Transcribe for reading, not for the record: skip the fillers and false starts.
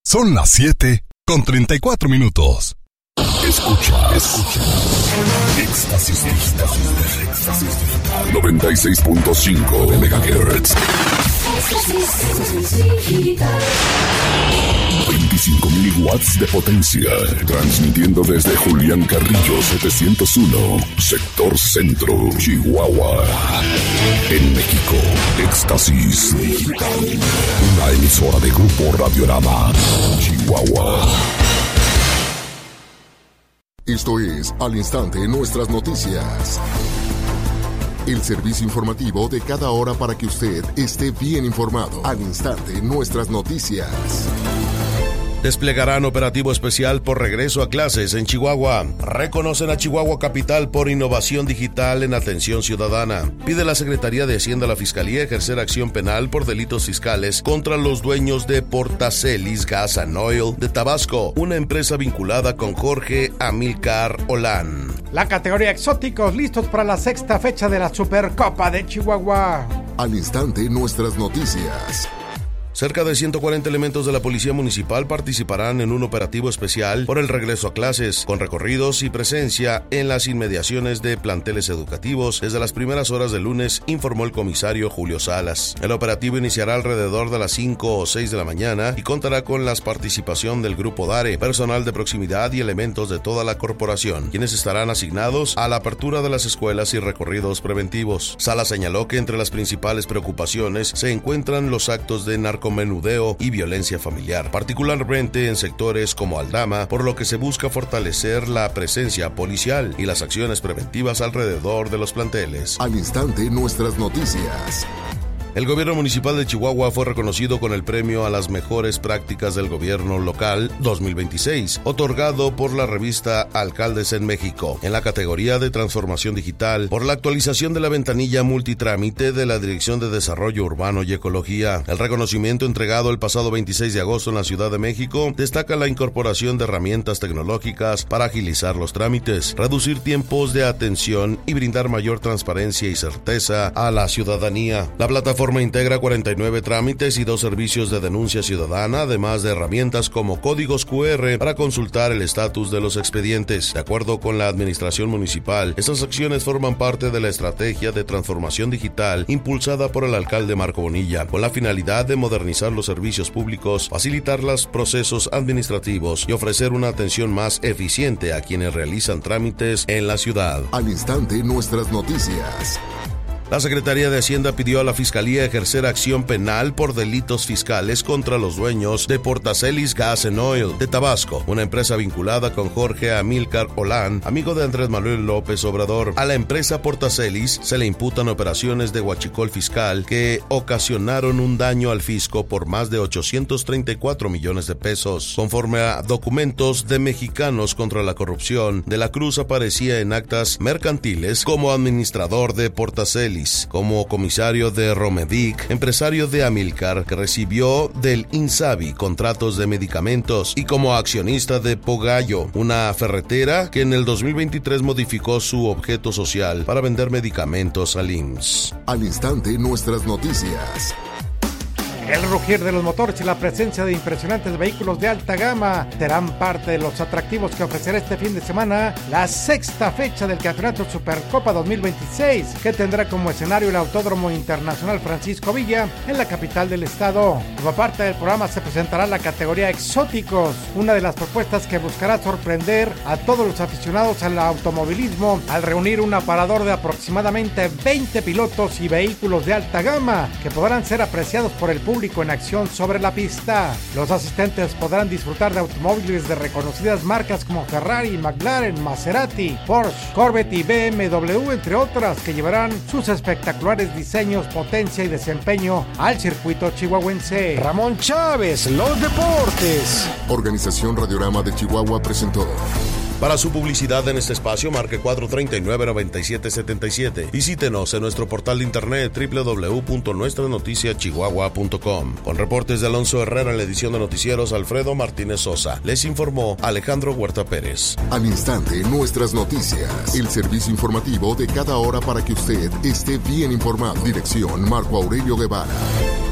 Son las 7:34. Escucha. Éxtasis Digital. 96.5 MHz. 25,000 watts de potencia. Transmitiendo desde Julián Carrillo 701, Sector Centro, Chihuahua. En México, Éxtasis Digital. Una emisora de Grupo Radiorama, Chihuahua. Esto es Al Instante Nuestras Noticias. El servicio informativo de cada hora para que usted esté bien informado. Al Instante Nuestras Noticias. Desplegarán operativo especial por regreso a clases en Chihuahua. Reconocen a Chihuahua Capital por innovación digital en atención ciudadana. Pide la Secretaría de Hacienda a la Fiscalía ejercer acción penal por delitos fiscales contra los dueños de Portacelis Gas and Oil de Tabasco, una empresa vinculada con Jorge Amílcar Olán. La categoría exóticos listos para la sexta fecha de la Supercopa de Chihuahua. Al Instante Nuestras Noticias. Cerca de 140 elementos de la Policía Municipal participarán en un operativo especial por el regreso a clases, con recorridos y presencia en las inmediaciones de planteles educativos desde las primeras horas del lunes, informó el comisario Julio Salas. El operativo iniciará alrededor de las 5 o 6 de la mañana y contará con la participación del Grupo DARE, personal de proximidad y elementos de toda la corporación, quienes estarán asignados a la apertura de las escuelas y recorridos preventivos. Salas señaló que entre las principales preocupaciones se encuentran los actos de narcomenudeo y violencia familiar, particularmente en sectores como Aldama, por lo que se busca fortalecer la presencia policial y las acciones preventivas alrededor de los planteles. Al Instante Nuestras Noticias. El gobierno municipal de Chihuahua fue reconocido con el premio a las mejores prácticas del gobierno local 2026, otorgado por la revista Alcaldes en México, en la categoría de transformación digital, por la actualización de la ventanilla multitrámite de la Dirección de Desarrollo Urbano y Ecología. El reconocimiento entregado el pasado 26 de agosto en la Ciudad de México destaca la incorporación de herramientas tecnológicas para agilizar los trámites, reducir tiempos de atención y brindar mayor transparencia y certeza a la ciudadanía. La plataforma integra 49 trámites y 2 servicios de denuncia ciudadana, además de herramientas como códigos QR para consultar el estatus de los expedientes. De acuerdo con la administración municipal, estas acciones forman parte de la estrategia de transformación digital impulsada por el alcalde Marco Bonilla, con la finalidad de modernizar los servicios públicos, facilitar los procesos administrativos y ofrecer una atención más eficiente a quienes realizan trámites en la ciudad. Al Instante Nuestras Noticias. La Secretaría de Hacienda pidió a la Fiscalía ejercer acción penal por delitos fiscales contra los dueños de Portacelis Gas and Oil de Tabasco, una empresa vinculada con Jorge Amílcar Olán, amigo de Andrés Manuel López Obrador. A la empresa Portacelis se le imputan operaciones de huachicol fiscal que ocasionaron un daño al fisco por más de 834 millones de pesos. Conforme a documentos de Mexicanos contra la Corrupción, De la Cruz aparecía en actas mercantiles como administrador de Portacelis, como comisario de Romedic, empresario de Amílcar, que recibió del INSABI contratos de medicamentos, y como accionista de Pogallo, una ferretera que en el 2023 modificó su objeto social para vender medicamentos al IMSS. Al Instante Nuestras Noticias. El rugir de los motores y la presencia de impresionantes vehículos de alta gama serán parte de los atractivos que ofrecerá este fin de semana la sexta fecha del Campeonato Supercopa 2026, que tendrá como escenario el Autódromo Internacional Francisco Villa en la capital del estado. Como parte del programa se presentará la categoría exóticos, una de las propuestas que buscará sorprender a todos los aficionados al automovilismo al reunir un aparador de aproximadamente 20 pilotos y vehículos de alta gama que podrán ser apreciados por el público en acción sobre la pista. Los asistentes podrán disfrutar de automóviles de reconocidas marcas como Ferrari, McLaren, Maserati, Porsche, Corvette y BMW, entre otras, que llevarán sus espectaculares diseños, potencia y desempeño al circuito chihuahuense. Ramón Chávez, los deportes. Organización Radiorama de Chihuahua presentó. Para su publicidad en este espacio, marque 439-9777. Visítenos en nuestro portal de internet www.nuestranoticiachihuahua.com. Con reportes de Alonso Herrera en la edición de noticieros, Alfredo Martínez Sosa. Les informó Alejandro Huerta Pérez. Al Instante Nuestras Noticias. El servicio informativo de cada hora para que usted esté bien informado. Dirección Marco Aurelio Guevara.